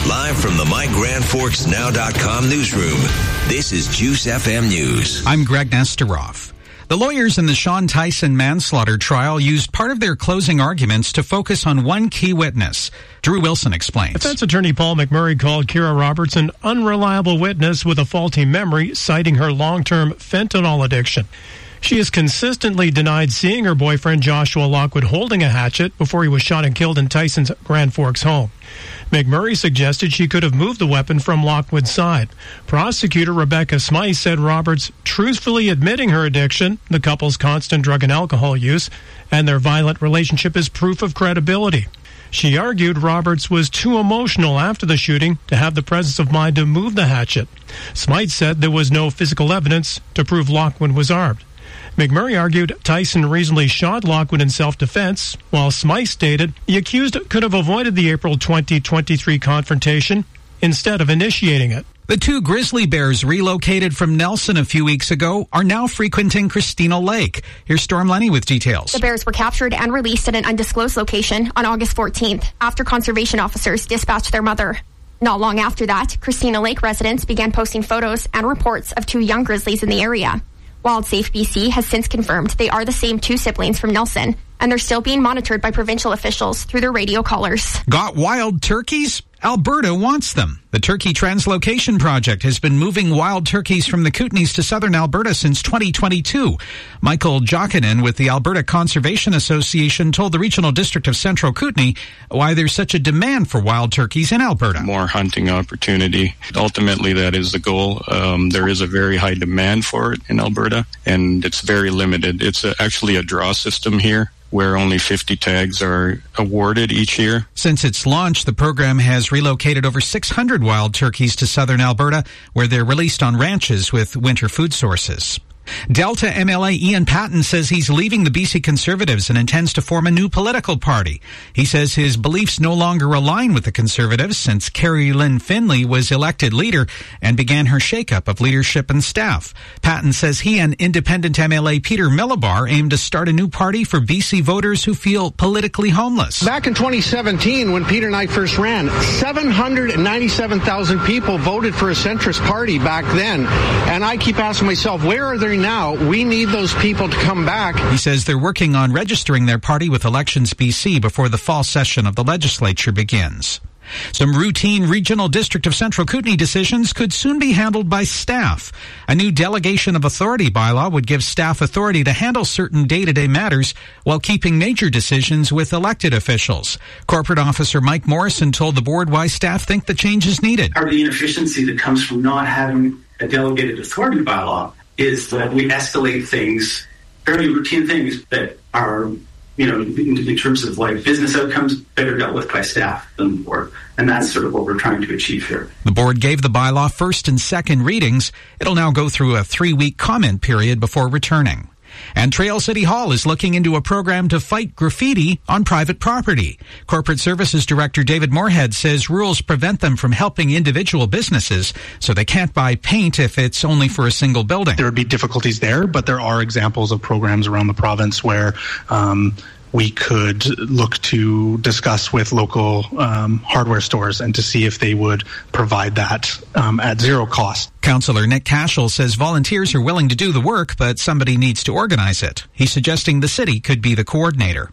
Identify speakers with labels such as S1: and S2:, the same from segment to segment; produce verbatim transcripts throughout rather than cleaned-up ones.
S1: Live from the my grand forks now dot com newsroom, this is Juice F M News.
S2: I'm Greg Nesteroff. The lawyers in the Sean Tyson manslaughter trial used part of their closing arguments to focus on one key witness. Drew Wilson explains.
S3: Defense attorney Paul McMurray called Kira Roberts an unreliable witness with a faulty memory, citing her long-term fentanyl addiction. She has consistently denied seeing her boyfriend Joshua Lockwood holding a hatchet before he was shot and killed in Tyson's Grand Forks home. McMurray suggested she could have moved the weapon from Lockwood's side. Prosecutor Rebecca Smythe said Roberts truthfully admitting her addiction, the couple's constant drug and alcohol use, and their violent relationship is proof of credibility. She argued Roberts was too emotional after the shooting to have the presence of mind to move the hatchet. Smythe said there was no physical evidence to prove Lockwood was armed. McMurray argued Tyson reasonably shot Lockwood in self-defense, while Smythe stated the accused could have avoided the April twenty twenty-three confrontation instead of initiating it.
S2: The two grizzly bears relocated from Nelson a few weeks ago are now frequenting Christina Lake. Here's Storm Lenny with details.
S4: The bears were captured and released at an undisclosed location on August fourteenth after conservation officers dispatched their mother. Not long after that, Christina Lake residents began posting photos and reports of two young grizzlies in the area. WildSafe B C has since confirmed they are the same two siblings from Nelson, and they're still being monitored by provincial officials through their radio collars.
S2: Got wild turkeys? Alberta wants them. The Turkey Translocation Project has been moving wild turkeys from the Kootenays to southern Alberta since twenty twenty-two. Michael Jokinen with the Alberta Conservation Association told the Regional District of Central Kootenay why there's such a demand for wild turkeys in Alberta.
S5: More hunting opportunity. Ultimately, that is the goal. Um, there is a very high demand for it in Alberta, and it's very limited. It's a, actually a draw system here, where only fifty tags are awarded each year.
S2: Since its launch, the program has relocated over six hundred wild turkeys to southern Alberta, where they're released on ranches with winter food sources. Delta M L A Ian Patten says he's leaving the B C Conservatives and intends to form a new political party. He says his beliefs no longer align with the Conservatives since Carrie Lynn Finley was elected leader and began her shakeup of leadership and staff. Patten says he and independent M L A Peter Millibar aim to start a new party for B C voters who feel politically homeless.
S6: Back in twenty seventeen, when Peter and I first ran, seven hundred ninety-seven thousand people voted for a centrist party back then. And I keep asking myself, where are they now? We need those people to come back.
S2: He says they're working on registering their party with Elections B C before the fall session of the legislature begins. Some routine Regional District of Central Kootenay decisions could soon be handled by staff. A new delegation of authority bylaw would give staff authority to handle certain day-to-day matters while keeping major decisions with elected officials. Corporate Officer Mike Morrison told the board why staff think the change is needed.
S7: Part of the inefficiency that comes from not having a delegated authority bylaw is that we escalate things, fairly routine things that are, you know, in, in terms of like business outcomes, better dealt with by staff than the board. And that's sort of what we're trying to achieve here.
S2: The board gave the bylaw first and second readings. It'll now go through a three-week comment period before returning. And Trail City Hall is looking into a program to fight graffiti on private property. Corporate Services Director David Moorhead says rules prevent them from helping individual businesses, so they can't buy paint if it's only for a single building.
S8: There would be difficulties there, but there are examples of programs around the province where um, we could look to discuss with local um, hardware stores and to see if they would provide that um, at zero cost.
S2: Councillor Nick Cashel says volunteers are willing to do the work, but somebody needs to organize it. He's suggesting the city could be the coordinator.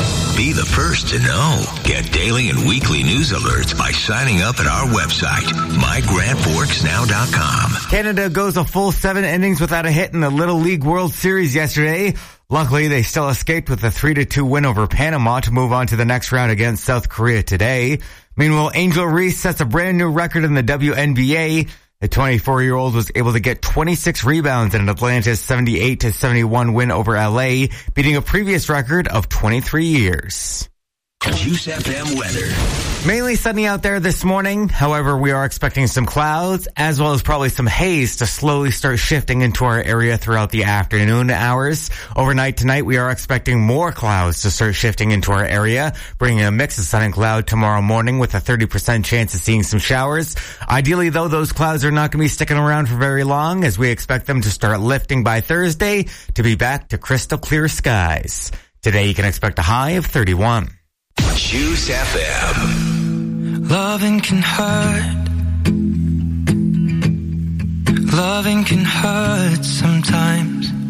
S1: Be the first to know. Get daily and weekly news alerts by signing up at our website, my grand forks now dot com.
S9: Canada goes a full seven innings without a hit in the Little League World Series yesterday. Luckily, they still escaped with a three to two win over Panama to move on to the next round against South Korea today. Meanwhile, Angel Reese sets a brand new record in the W N B A. The twenty-four-year-old was able to get twenty-six rebounds in Atlanta's seventy-eight to seventy-one win over L A, beating a previous record of twenty-three years.
S1: Juice F M weather.
S9: Mainly sunny out there this morning. However, we are expecting some clouds as well as probably some haze to slowly start shifting into our area throughout the afternoon hours. Overnight tonight, we are expecting more clouds to start shifting into our area, bringing a mix of sun and cloud tomorrow morning with a thirty percent chance of seeing some showers. Ideally, though, those clouds are not going to be sticking around for very long as we expect them to start lifting by Thursday to be back to crystal clear skies. Today, you can expect a high of thirty-one.
S1: Juice F M.
S10: Loving can hurt. Loving can hurt sometimes.